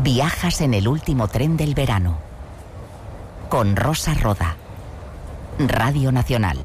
Viajas en el último tren del verano. Con Rosa Roda. Radio Nacional.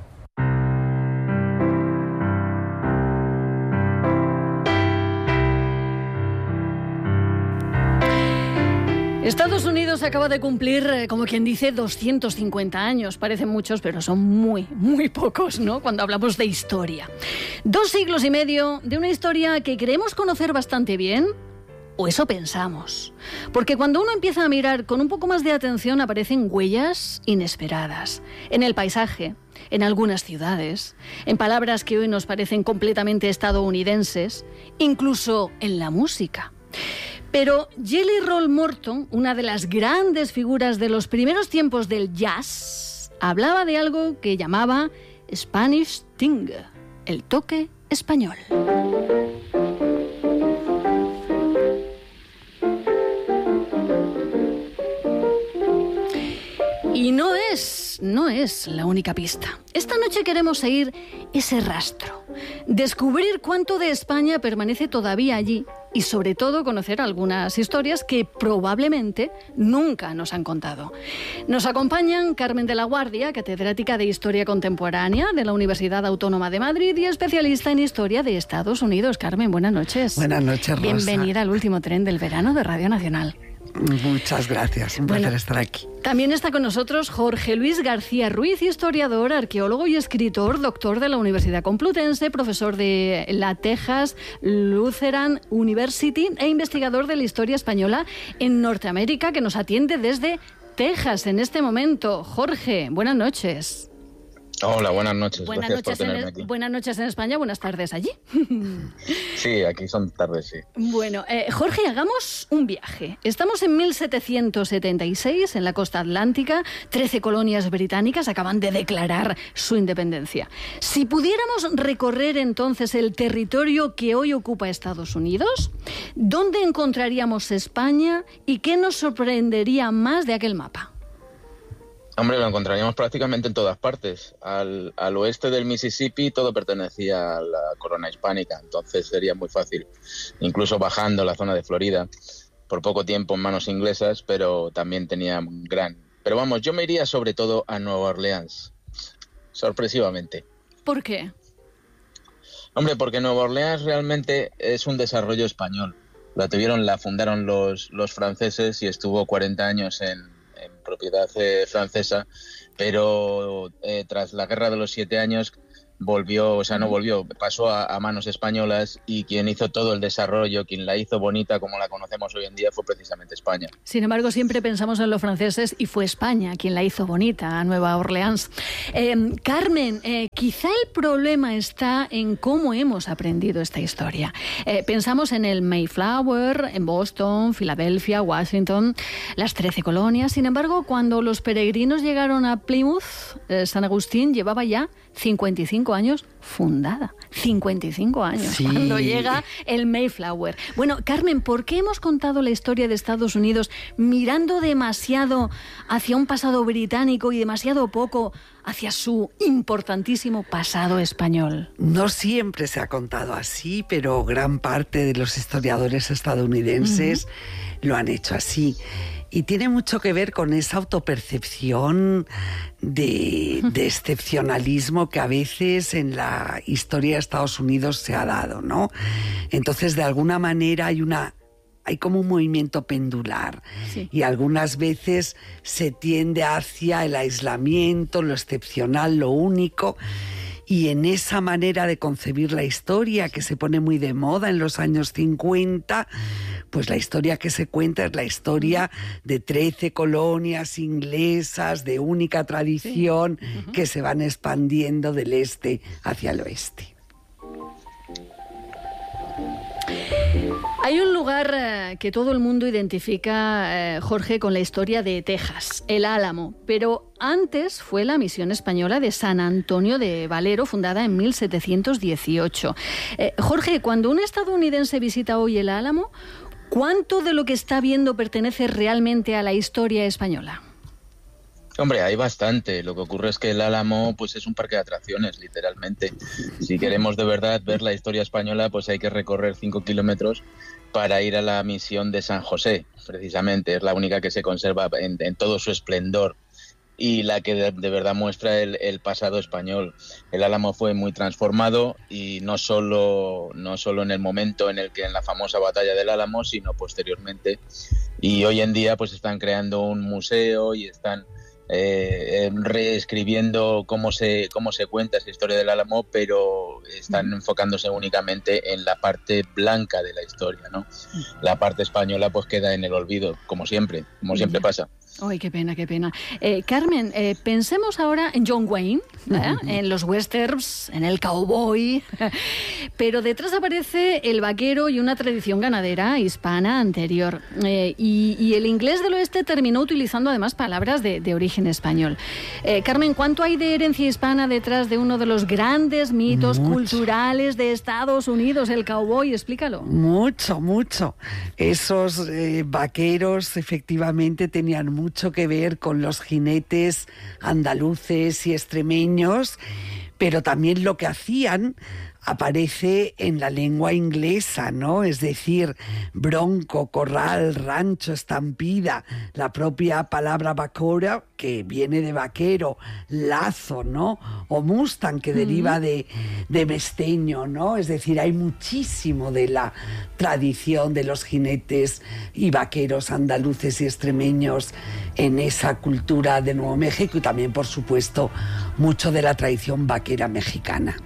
Estados Unidos acaba de cumplir, como quien dice, 250 años. Parecen muchos, pero son muy, muy pocos, ¿no? Cuando hablamos de historia. 2 siglos y medio de una historia que creemos conocer bastante bien, o eso pensamos. Porque cuando uno empieza a mirar con un poco más de atención, aparecen huellas inesperadas. En el paisaje, en algunas ciudades, en palabras que hoy nos parecen completamente estadounidenses, incluso en la música. Pero Jelly Roll Morton, una de las grandes figuras de los primeros tiempos del jazz, hablaba de algo que llamaba Spanish Ting, el toque español. Y no es la única pista. Esta noche queremos seguir ese rastro, descubrir cuánto de España permanece todavía allí y sobre todo conocer algunas historias que probablemente nunca nos han contado. Nos acompañan Carmen de la Guardia, catedrática de Historia Contemporánea de la Universidad Autónoma de Madrid y especialista en Historia de Estados Unidos. Carmen, buenas noches. Buenas noches, Rosa. Bienvenida al último tren del verano de Radio Nacional. Muchas gracias, un placer estar aquí. También está con nosotros Jorge Luis García Ruiz, historiador, arqueólogo y escritor, doctor de la Universidad Complutense, profesor de la Texas Lutheran University e investigador de la historia española en Norteamérica, que nos atiende desde Texas en este momento. Jorge, buenas noches. Hola, buenas noches. Buenas Gracias noches por tenerme aquí. Buenas noches en España, buenas tardes allí. Sí, aquí son tardes, sí. Bueno, Jorge, hagamos un viaje. Estamos en 1776, en la costa atlántica. 13 colonias británicas acaban de declarar su independencia. Si pudiéramos recorrer entonces el territorio que hoy ocupa Estados Unidos, ¿dónde encontraríamos España y qué nos sorprendería más de aquel mapa? Hombre, lo encontraríamos prácticamente en todas partes. Al oeste del Mississippi todo pertenecía a la corona hispánica, entonces sería muy fácil, incluso bajando la zona de Florida, por poco tiempo en manos inglesas, pero también tenía Pero vamos, yo me iría sobre todo a Nueva Orleans, sorpresivamente. ¿Por qué? Hombre, porque Nueva Orleans realmente es un desarrollo español. La fundaron los franceses y estuvo 40 años en propiedad francesa, pero tras la Guerra de los 7 años pasó a manos españolas y quien hizo todo el desarrollo, quien la hizo bonita como la conocemos hoy en día fue precisamente España. Sin embargo, siempre pensamos en los franceses y fue España quien la hizo bonita a Nueva Orleans. Carmen, quizá el problema está en cómo hemos aprendido esta historia. Pensamos en el Mayflower, en Boston, Filadelfia, Washington, las 13 colonias. Sin embargo, cuando los peregrinos llegaron a Plymouth, San Agustín llevaba ya 55 años fundada. 55 años, sí. Cuando llega el Mayflower. Bueno, Carmen, ¿por qué hemos contado la historia de Estados Unidos mirando demasiado hacia un pasado británico y demasiado poco hacia su importantísimo pasado español? No siempre se ha contado así, pero gran parte de los historiadores estadounidenses lo han hecho así. Y tiene mucho que ver con esa autopercepción de excepcionalismo que a veces en la historia de Estados Unidos se ha dado, ¿no? Entonces, de alguna manera hay como un movimiento pendular, sí. Y algunas veces se tiende hacia el aislamiento, lo excepcional, lo único. Y en esa manera de concebir la historia que se pone muy de moda en los años 50, pues la historia que se cuenta es la historia de 13 colonias inglesas de única tradición, sí. Que se van expandiendo del este hacia el oeste. Hay un lugar que todo el mundo identifica, Jorge, con la historia de Texas, el Álamo, pero antes fue la misión española de San Antonio de Valero, fundada en 1718. Jorge, cuando un estadounidense visita hoy el Álamo, ¿cuánto de lo que está viendo pertenece realmente a la historia española? Hombre, hay bastante. Lo que ocurre es que el Álamo pues es un parque de atracciones, literalmente. Si queremos de verdad ver la historia española, pues hay que recorrer 5 kilómetros para ir a la misión de San José, precisamente. Es la única que se conserva en todo su esplendor y la que de verdad muestra el pasado español. El Álamo fue muy transformado, y no solo en el momento en la famosa batalla del Álamo, sino posteriormente. Y hoy en día pues están creando un museo y están reescribiendo cómo se cuenta esa historia del Álamo, pero están enfocándose únicamente en la parte blanca de la historia, ¿no? La parte española pues queda en el olvido, como siempre pasa. ¡Ay, qué pena, qué pena! Carmen, pensemos ahora en John Wayne, en los westerns, en el cowboy, pero detrás aparece el vaquero y una tradición ganadera hispana anterior. Y el inglés del oeste terminó utilizando además palabras de origen español. Carmen, ¿cuánto hay de herencia hispana detrás de uno de los grandes mitos culturales de Estados Unidos, el cowboy? Explícalo. Mucho. Esos vaqueros efectivamente tenían mucho que ver con los jinetes andaluces y extremeños, pero también lo que hacían aparece en la lengua inglesa, ¿no? Es decir, bronco, corral, rancho, estampida, la propia palabra vaquero, que viene de vaquero, lazo, ¿no? O mustang, que deriva de mesteño, ¿no? Es decir, hay muchísimo de la tradición de los jinetes y vaqueros andaluces y extremeños en esa cultura de Nuevo México, y también, por supuesto, mucho de la tradición vaquera mexicana.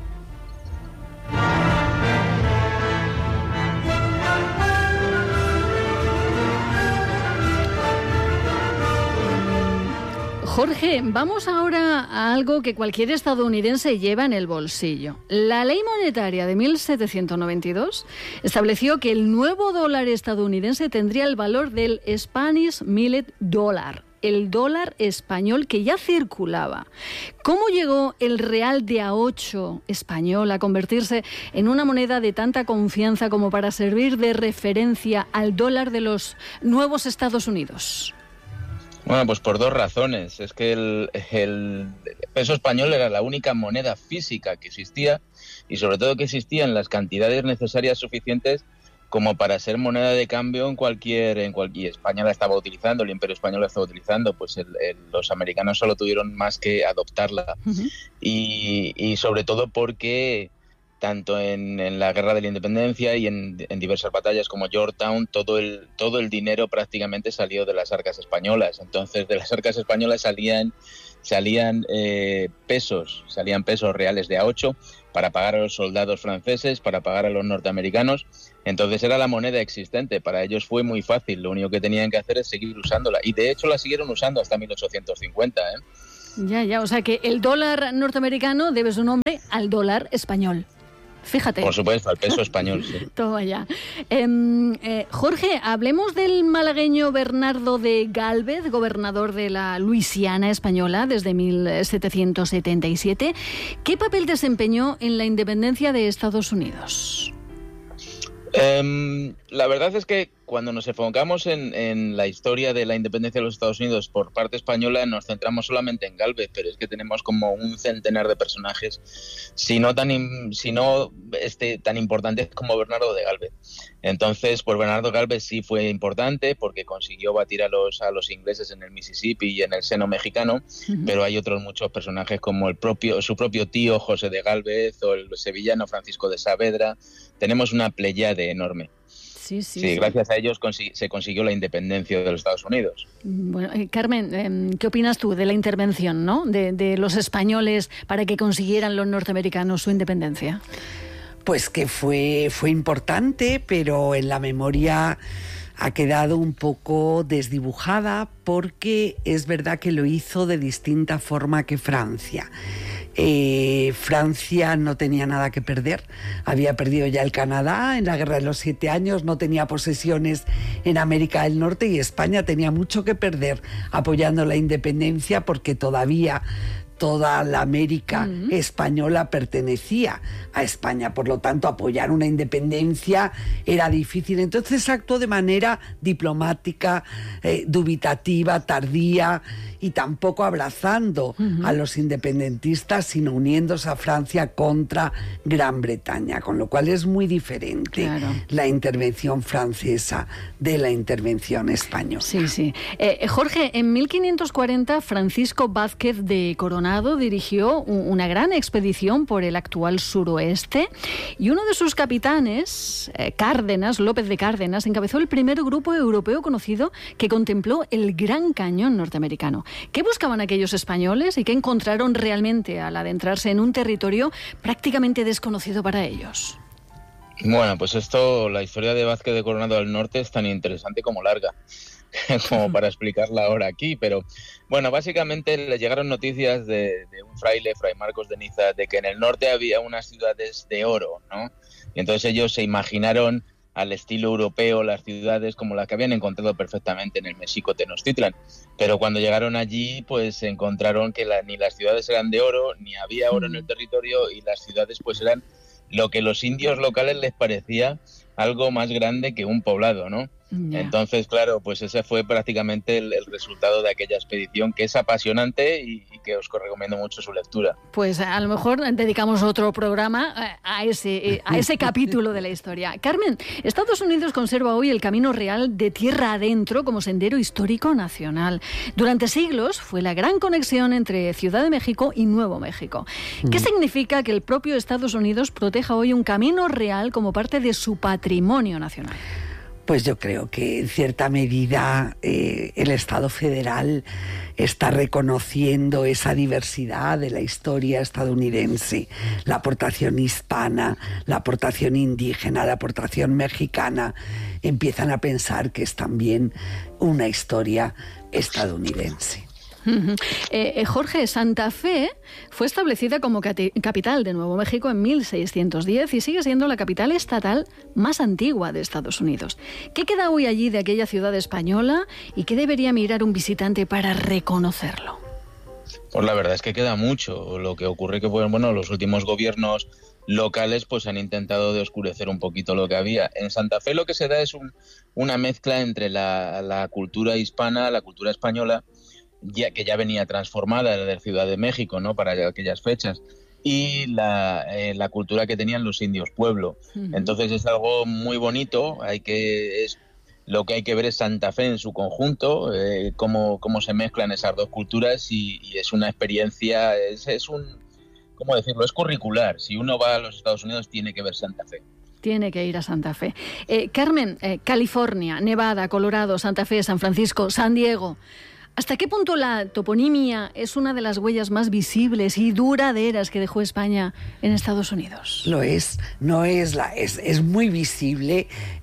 Jorge, vamos ahora a algo que cualquier estadounidense lleva en el bolsillo. La ley monetaria de 1792 estableció que el nuevo dólar estadounidense tendría el valor del Spanish Millet Dollar, el dólar español que ya circulaba. ¿Cómo llegó el real de A8 español a convertirse en una moneda de tanta confianza como para servir de referencia al dólar de los nuevos Estados Unidos? Bueno, pues por dos razones. Es que el peso español era la única moneda física que existía, y sobre todo que existía en las cantidades necesarias suficientes como para ser moneda de cambio en cualquier España la estaba utilizando, el Imperio Español la estaba utilizando, pues los americanos solo tuvieron más que adoptarla. Y sobre todo porque tanto en la Guerra de la Independencia y en diversas batallas como Yorktown, todo el dinero prácticamente salió de las arcas españolas. Entonces, de las arcas españolas salían pesos reales de A8 para pagar a los soldados franceses, para pagar a los norteamericanos. Entonces era la moneda existente. Para ellos fue muy fácil. Lo único que tenían que hacer es seguir usándola. Y de hecho la siguieron usando hasta 1850, ¿eh? Ya. O sea que el dólar norteamericano debe su nombre al dólar español. Fíjate. Por supuesto, al peso español, sí. Toma ya. Jorge, hablemos del malagueño Bernardo de Gálvez, gobernador de la Luisiana española desde 1777. ¿Qué papel desempeñó en la independencia de Estados Unidos? La verdad es que cuando nos enfocamos en la historia de la independencia de los Estados Unidos por parte española, nos centramos solamente en Gálvez, pero es que tenemos como un centenar de personajes, si no tan importantes como Bernardo de Gálvez. Entonces, pues Bernardo Gálvez sí fue importante porque consiguió batir a los ingleses en el Mississippi y en el seno mexicano, pero hay otros muchos personajes como su propio tío José de Gálvez o el sevillano Francisco de Saavedra. Tenemos una pléyade enorme. Sí, gracias a ellos se consiguió la independencia de los Estados Unidos. Bueno, Carmen, ¿qué opinas tú de la intervención, ¿no?, de los españoles para que consiguieran los norteamericanos su independencia? Pues que fue importante, pero en la memoria ha quedado un poco desdibujada, porque es verdad que lo hizo de distinta forma que Francia. Francia no tenía nada que perder, había perdido ya el Canadá en la Guerra de los 7 años, no tenía posesiones en América del Norte, y España tenía mucho que perder apoyando la independencia, porque todavía toda la América española pertenecía a España, por lo tanto apoyar una independencia era difícil. Entonces actuó de manera diplomática, dubitativa, tardía, y tampoco abrazando a los independentistas, sino uniéndose a Francia contra Gran Bretaña, con lo cual es muy diferente la intervención francesa de la intervención española. Sí, sí. Jorge, en 1540 Francisco Vázquez de Coronado dirigió una gran expedición por el actual suroeste, y uno de sus capitanes, Cárdenas, López de Cárdenas, encabezó el primer grupo europeo conocido que contempló el Gran Cañón norteamericano. ¿Qué buscaban aquellos españoles y qué encontraron realmente al adentrarse en un territorio prácticamente desconocido para ellos? Bueno, pues la historia de Vázquez de Coronado al norte es tan interesante como larga, como para explicarla ahora aquí, pero bueno, básicamente le llegaron noticias de un fraile, Fray Marcos de Niza, de que en el norte había unas ciudades de oro, ¿no? Y entonces ellos se imaginaron al estilo europeo las ciudades como las que habían encontrado perfectamente en el México Tenochtitlan. Pero cuando llegaron allí, pues se encontraron que ni las ciudades eran de oro, ni había oro en el territorio, y las ciudades pues eran lo que los indios locales les parecía algo más grande que un poblado, ¿no? Yeah. Entonces, claro, pues ese fue prácticamente el resultado de aquella expedición, que es apasionante y que os recomiendo mucho su lectura. Pues a lo mejor dedicamos otro programa a ese capítulo de la historia. Carmen, Estados Unidos conserva hoy el Camino Real de tierra adentro como sendero histórico nacional. Durante siglos fue la gran conexión entre Ciudad de México y Nuevo México. ¿Qué significa que el propio Estados Unidos proteja hoy un camino real como parte de su patrimonio nacional? Pues yo creo que en cierta medida el Estado federal está reconociendo esa diversidad de la historia estadounidense, la aportación hispana, la aportación indígena, la aportación mexicana. Empiezan a pensar que es también una historia estadounidense. Jorge, Santa Fe fue establecida como capital de Nuevo México en 1610 y sigue siendo la capital estatal más antigua de Estados Unidos. ¿Qué queda hoy allí de aquella ciudad española y qué debería mirar un visitante para reconocerlo? Pues la verdad es que queda mucho. Lo que ocurre que bueno, los últimos gobiernos locales pues han intentado de oscurecer un poquito lo que había. En Santa Fe lo que se da es una mezcla entre la cultura hispana, la cultura española, que ya venía transformada de la Ciudad de México, ¿no?, para aquellas fechas, y la cultura que tenían los indios pueblo. Entonces es algo muy bonito. Lo que hay que ver es Santa Fe en su conjunto, cómo se mezclan esas dos culturas, y es una experiencia, ¿cómo decirlo?, es curricular. Si uno va a los Estados Unidos tiene que ver Santa Fe. Tiene que ir a Santa Fe. Carmen, California, Nevada, Colorado, Santa Fe, San Francisco, San Diego. ¿Hasta qué punto la toponimia es una de las huellas más visibles y duraderas que dejó España en Estados Unidos? Lo es, es muy visible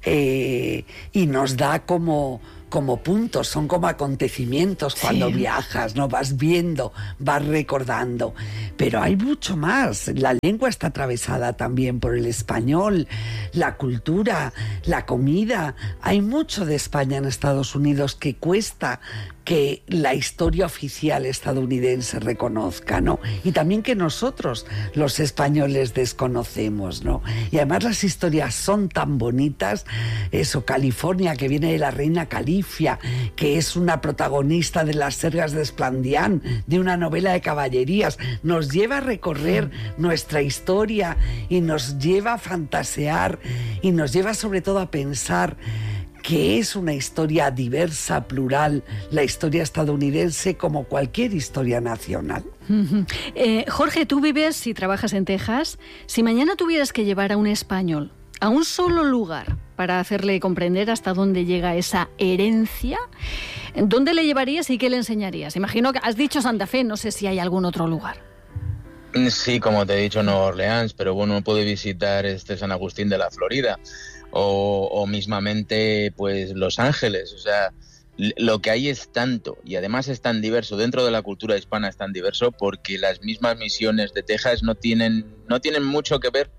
y nos da como puntos, son como acontecimientos cuando viajas, ¿no? Vas viendo, vas recordando. Pero hay mucho más. La lengua está atravesada también por el español, la cultura, la comida. Hay mucho de España en Estados Unidos que cuesta que la historia oficial estadounidense reconozca, ¿no? Y también que nosotros, los españoles, desconocemos, ¿no? Y además las historias son tan bonitas. Eso, California, que viene de la reina Califia, que es una protagonista de Las Sergas de Esplandián, de una novela de caballerías, nos lleva a recorrer nuestra historia y nos lleva a fantasear y nos lleva sobre todo a pensar que es una historia diversa, plural, la historia estadounidense, como cualquier historia nacional. Jorge, tú vives y trabajas en Texas. Si mañana tuvieras que llevar a un español a un solo lugar para hacerle comprender hasta dónde llega esa herencia, ¿dónde le llevarías y qué le enseñarías? Imagino que has dicho Santa Fe, no sé si hay algún otro lugar. Sí, como te he dicho, Nueva Orleans, pero bueno, puede visitar San Agustín de la Florida. O mismamente pues Los Ángeles. O sea, lo que hay es tanto, y además es tan diverso, dentro de la cultura hispana es tan diverso, porque las mismas misiones de Texas no tienen mucho que ver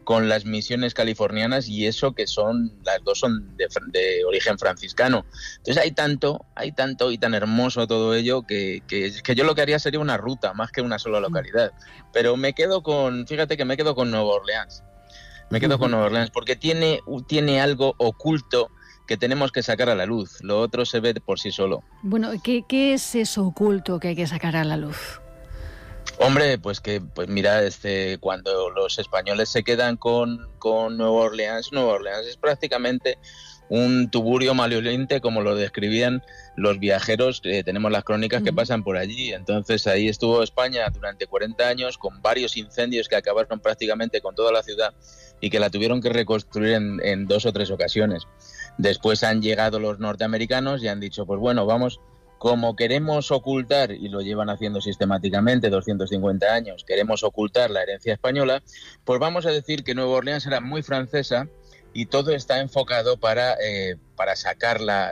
con las misiones californianas, y eso que las dos son de origen franciscano. Entonces hay tanto y tan hermoso todo ello que yo lo que haría sería una ruta más que una sola localidad. Pero fíjate que me quedo con Nueva Orleans. Me quedo con Nueva Orleans porque tiene algo oculto que tenemos que sacar a la luz. Lo otro se ve por sí solo. Bueno, ¿qué es eso oculto que hay que sacar a la luz? Hombre, pues mira, cuando los españoles se quedan con Nueva Orleans es prácticamente un tuburio maloliente, como lo describían los viajeros. Tenemos las crónicas que pasan por allí. Entonces ahí estuvo España durante 40 años con varios incendios que acabaron prácticamente con toda la ciudad y que la tuvieron que reconstruir en 2 o 3 ocasiones. Después han llegado los norteamericanos y han dicho, pues bueno, vamos, como queremos ocultar, y lo llevan haciendo sistemáticamente 250 años, queremos ocultar la herencia española, pues vamos a decir que Nueva Orleans era muy francesa y todo está enfocado para sacar la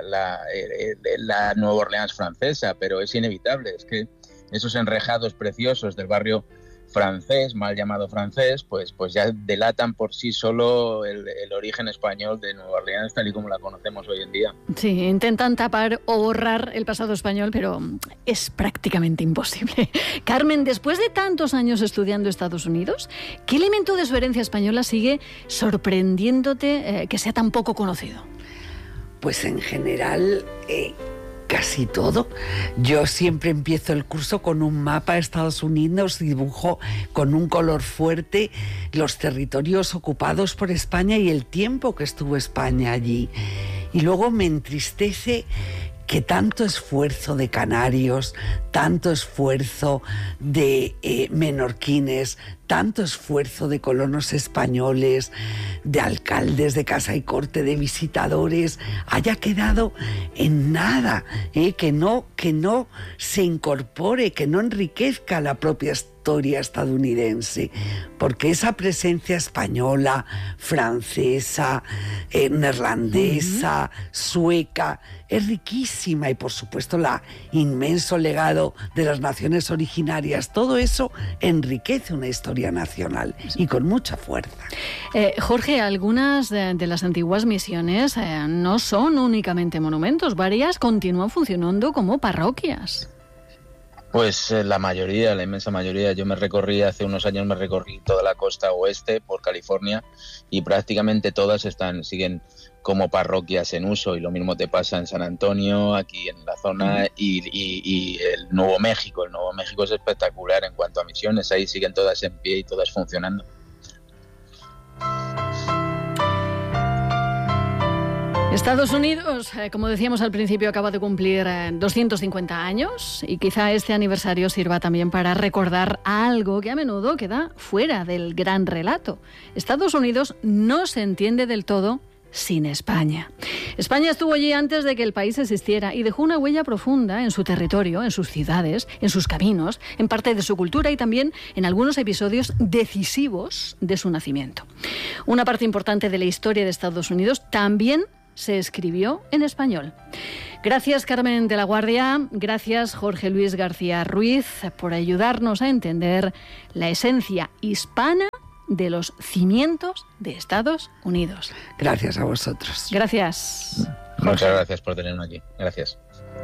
Nueva Orleans francesa, pero es inevitable, es que esos enrejados preciosos del barrio francés, mal llamado francés, pues ya delatan por sí solo el origen español de Nueva Orleans, tal y como la conocemos hoy en día. Sí, intentan tapar o borrar el pasado español, pero es prácticamente imposible. Carmen, después de tantos años estudiando Estados Unidos, ¿qué elemento de su herencia española sigue sorprendiéndote que sea tan poco conocido? Pues en general casi todo. Yo siempre empiezo el curso con un mapa de Estados Unidos, dibujo con un color fuerte los territorios ocupados por España y el tiempo que estuvo España allí. Y luego me entristece que tanto esfuerzo de canarios, tanto esfuerzo de menorquines, tanto esfuerzo de colonos españoles, de alcaldes de casa y corte, de visitadores, haya quedado en nada, que no se incorpore, que no enriquezca la propia historia estadounidense, porque esa presencia española, francesa, neerlandesa, sueca, es riquísima, y por supuesto el inmenso legado de las naciones originarias, todo eso enriquece una historia nacional y con mucha fuerza. Jorge, algunas de las antiguas misiones no son únicamente monumentos, varias continúan funcionando como parroquias. Pues la inmensa mayoría. Yo hace unos años me recorrí toda la costa oeste por California y prácticamente todas siguen como parroquias en uso, y lo mismo te pasa en San Antonio, aquí en la zona, y el Nuevo México. El Nuevo México es espectacular en cuanto a misiones, ahí siguen todas en pie y todas funcionando. Estados Unidos, como decíamos al principio, acaba de cumplir 250 años y quizá este aniversario sirva también para recordar algo que a menudo queda fuera del gran relato. Estados Unidos no se entiende del todo sin España. España estuvo allí antes de que el país existiera y dejó una huella profunda en su territorio, en sus ciudades, en sus caminos, en parte de su cultura y también en algunos episodios decisivos de su nacimiento. Una parte importante de la historia de Estados Unidos también se escribió en español. Gracias, Carmen de la Guardia. Gracias, Jorge Luis García Ruiz, por ayudarnos a entender la esencia hispana de los cimientos de Estados Unidos. Gracias a vosotros. Gracias. Muchas gracias por tenerme aquí. Gracias.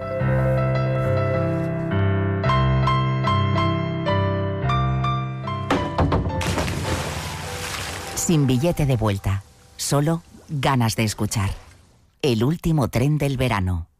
Sin billete de vuelta, solo ganas de escuchar. El último tren del verano.